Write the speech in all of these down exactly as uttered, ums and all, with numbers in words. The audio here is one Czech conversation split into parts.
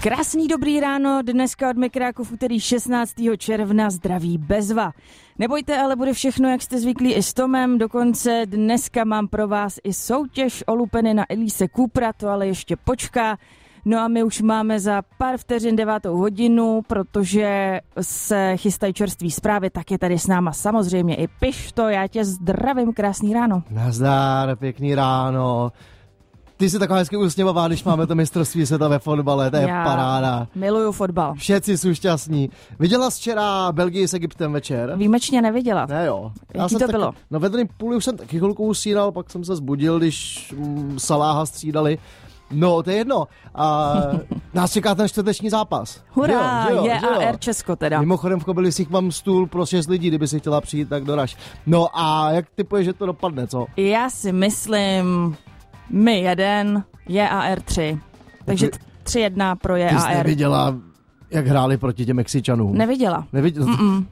Krásný dobrý ráno, dneska od Mikráku v úterý šestnáctého června zdraví Bezva. Nebojte, ale bude všechno, jak jste zvyklí i s Tomem, dokonce dneska mám pro vás i soutěž o lupeny na Elise Coopera, to ale ještě počká. No a my už máme za pár vteřin devátou hodinu, protože se chystají čerství zprávy, tak je tady s náma samozřejmě i Pišto, já tě zdravím, krásný ráno. Nazdar, pěkný ráno. Ty jsi taková hezky usměvavá, když máme to mistrovství světa ve fotbale, to je Já paráda. miluju fotbal. Všetci jsou šťastní. Viděla jsi včera Belgii s Egyptem večer? Výjimečně neviděla. Ne jo. Jaký to bylo? No ve druhém půli už jsem taky chvilku usínal, pak jsem se zbudil, když mm, Saláha střídali. No, to je jedno. A nás čeká ten čtvrteční zápas. Hurá, je A R Česko teda. Mimochodem v Kobylisích mám stůl pro šest lidí, kdyby si chtěla přijít, tak doraž. No a jak typuješ, že to dopadne, co? Já si myslím, my jeden, J A R tři. Takže tři jedna pro J A R. Ty jsi neviděla, jak hráli proti těm Mexičanům? Neviděla. Neviděla? Mm-mm.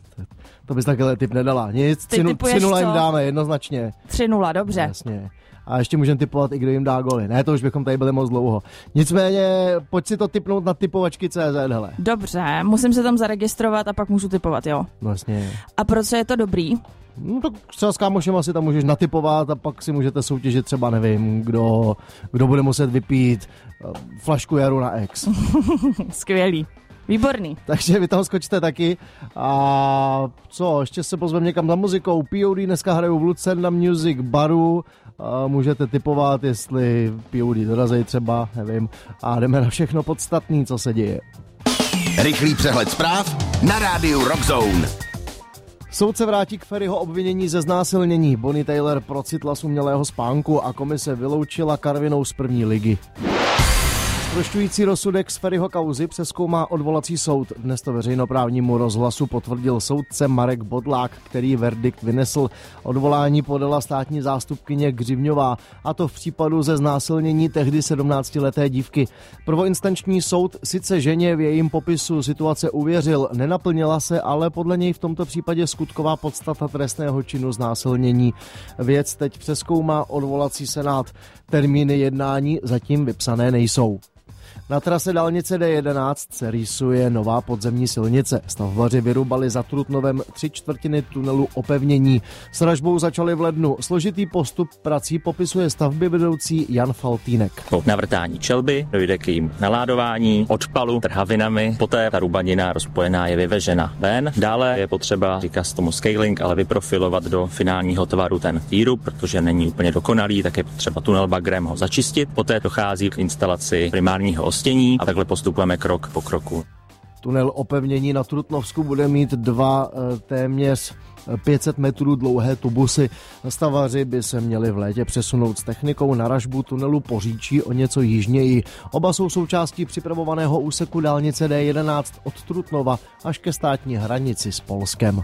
To bys takhle tip nedala. Nic, tři nula jim dáme, jednoznačně. tři nula, dobře. Jasně. A ještě můžeme tipovat, i kdo jim dá goly. Ne, to už bychom tady byli moc dlouho. Nicméně, pojď si to tipnout na typovačky tečka cé zet, hele. Dobře, musím se tam zaregistrovat a pak můžu tipovat, jo? Vlastně. A pro co je to dobrý? No tak třeba s kámošem asi tam můžeš natypovat a pak si můžete soutěžit třeba, nevím, kdo, kdo bude muset vypít flašku Jaru na ex. Skvělý. Výborný. Takže vy tam skočte taky. A co, ještě se pozveme někam za muzikou. P O D dneska hrajou v Lucerna Music baru. A můžete tipovat, jestli P O D dorazí třeba, nevím. A jdeme na všechno podstatný, co se děje. Rychlý přehled zpráv na rádiu Rock Zone. Soudce vrátí k Ferryho obvinění ze znásilnění. Bonnie Tyler procitla z umělého spánku a komise vyloučila Karvinou z první ligy. Zprošťující rozsudek z Ferryho kauzy přezkoumá odvolací soud. Dnes to veřejnoprávnímu rozhlasu potvrdil soudce Marek Bodlák, který verdikt vynesl. Odvolání podala státní zástupkyně Gřivňová, a to v případu ze znásilnění tehdy sedmnáctileté dívky. Prvoinstanční soud sice ženě v jejím popisu situace uvěřil, nenaplnila se ale podle něj v tomto případě skutková podstata trestného činu znásilnění. Věc teď přezkoumá odvolací senát. Termíny jednání zatím vypsané nejsou. Na trase dálnice D jedenáct se rýsuje nová podzemní silnice. Stavbaři vyrubali za Trutnovem tři čtvrtiny tunelu opevnění. S ražbou začali v lednu. Složitý postup prací popisuje stavby vedoucí Jan Faltýnek. Po navrtání čelby dojde k jejím naládování, odpalu trhavinami, poté ta rubanina rozpojená je vyvežena ven. Dále je potřeba, říká se tomu scaling, ale vyprofilovat do finálního tvaru ten výrub, protože není úplně dokonalý, tak je potřeba tunel bagrem ho začistit. Poté dochází k instalaci primárního ostění a takhle postupujeme krok po kroku. Tunel opevnění na Trutnovsku bude mít dva téměř pět set metrů dlouhé tubusy. Stavaři by se měli v létě přesunout s technikou na ražbu tunelu Poříčí o něco jižněji. Oba jsou součástí připravovaného úseku dálnice D jedenáct od Trutnova až ke státní hranici s Polskem.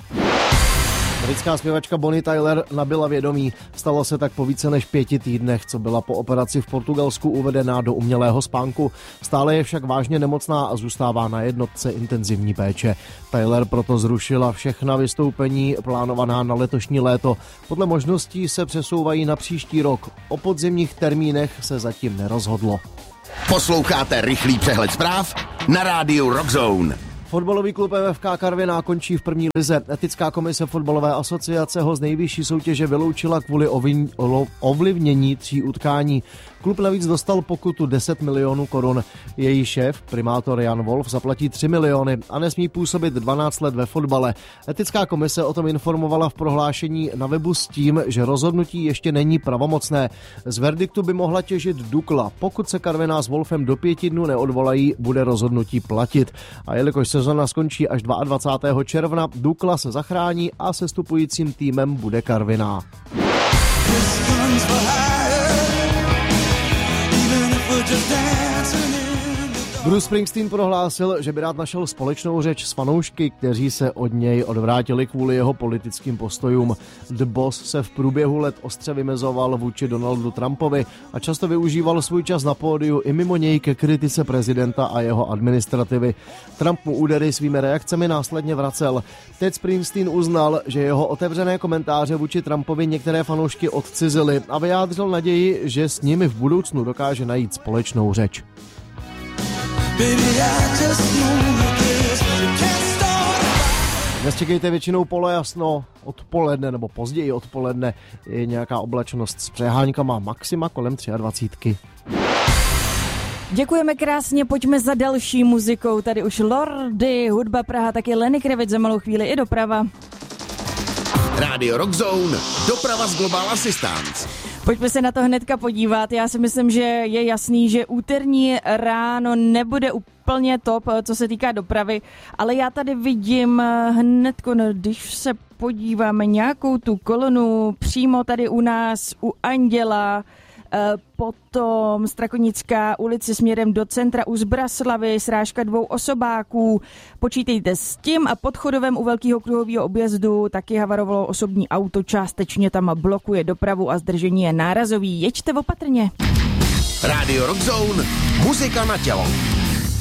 Britská zpěvačka Bonnie Tyler nabyla vědomí. Stalo se tak po více než pěti týdnech, co byla po operaci v Portugalsku uvedená do umělého spánku. Stále je však vážně nemocná a zůstává na jednotce intenzivní péče. Tyler proto zrušila všechna vystoupení plánovaná na letošní léto. Podle možností se přesouvají na příští rok. O podzimních termínech se zatím nerozhodlo. Posloucháte rychlý přehled zpráv na rádiu Rock Zone. Fotbalový klub M F K Karviná končí v první lize. Etická komise fotbalové asociace ho z nejvyšší soutěže vyloučila kvůli ovlivnění tří utkání. Klub navíc dostal pokutu deset milionů korun. Její šéf, primátor Jan Wolf, zaplatí tři miliony a nesmí působit dvanáct let ve fotbale. Etická komise o tom informovala v prohlášení na webu s tím, že rozhodnutí ještě není pravomocné. Z verdiktu by mohla těžit Dukla. Pokud se Karviná s Wolfem do pěti dnů neodvolají, bude rozhodnutí platit. A jelikož sezona skončí až dvacátého druhého června, Dukla se zachrání a sestupujícím týmem bude Karviná. Bruce Springsteen prohlásil, že by rád našel společnou řeč s fanoušky, kteří se od něj odvrátili kvůli jeho politickým postojům. The Boss se v průběhu let ostře vymezoval vůči Donaldu Trumpovi a často využíval svůj čas na pódiu i mimo něj ke kritice prezidenta a jeho administrativy. Trump mu údery svými reakcemi následně vracel. Teď Springsteen uznal, že jeho otevřené komentáře vůči Trumpovi některé fanoušky odcizily a vyjádřil naději, že s nimi v budoucnu dokáže najít společnou řeč. Dnes čekejte většinou polojasno, odpoledne nebo později odpoledne je nějaká oblačnost s přeháňkama, maxima kolem dvacet tři. Děkujeme krásně, pojďme za další muzikou. Tady už Lordy, Hudba Praha, taky Lenny Kravitz, za malou chvíli i doprava. Rádio Rock Zone, doprava z Global Assistance. Pojďme se na to hnedka podívat. Já si myslím, že je jasný, že úterní ráno nebude úplně top, co se týká dopravy, ale já tady vidím hnedko, no, když se podíváme nějakou tu kolonu přímo tady u nás, u Anděla, potom Strakonická ulice směrem do centra u Zbraslavy, srážka dvou osobáků. Počítejte s tím a pod Chodovem u velkého kruhového objezdu taky havarovalo osobní auto, částečně tam blokuje dopravu a zdržení je nárazový. Jeďte opatrně. Rádio Rock Zone, muzika na tělo.